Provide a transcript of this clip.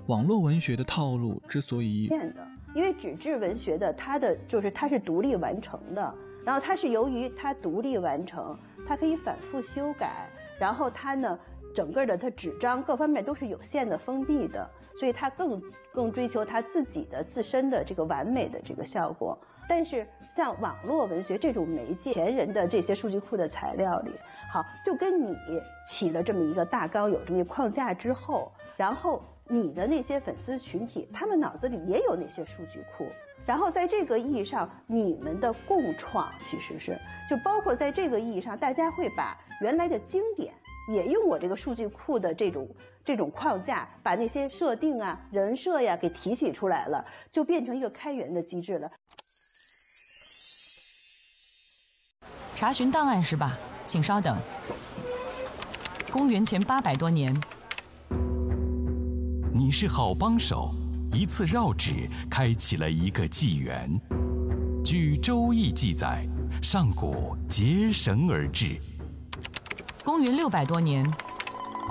网络文学的套路之所以因为纸质文学的它是独立完成的，然后它是由于它独立完成，它可以反复修改，然后它呢整个的它纸张各方面都是有限的封闭的，所以它更追求它自己的自身的这个完美的这个效果。但是像网络文学这种媒介，前人的这些数据库的材料里，好，就跟你起了这么一个大纲，有这么一个框架之后，然后你的那些粉丝群体，他们脑子里也有那些数据库，然后在这个意义上，你们的共创其实是就包括在这个意义上，大家会把原来的经典也用我这个数据库的这种框架，把那些设定啊、人设呀给提取出来了，就变成一个开源的机制了。 查询档案是吧？请稍等。公元前800多年， 你是好帮手，一次绕指开启了一个纪元。据《周易》记载，上古结绳而治。 公元600多年，